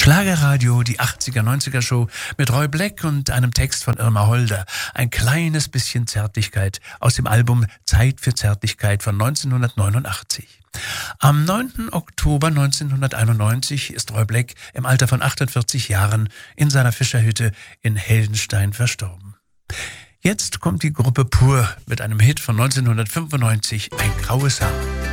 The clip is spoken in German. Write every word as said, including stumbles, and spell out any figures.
Schlagerradio, die achtziger, neunziger Show mit Roy Black und einem Text von Irma Holder. Ein kleines bisschen Zärtlichkeit aus dem Album Zeit für Zärtlichkeit von neunzehnhundertneunundachtzig. Am neunten Oktober neunzehnhunderteinundneunzig ist Roy Black im Alter von achtundvierzig Jahren in seiner Fischerhütte in Heldenstein verstorben. Jetzt kommt die Gruppe Pur mit einem Hit von neunzehnhundertfünfundneunzig, Ein graues Haar.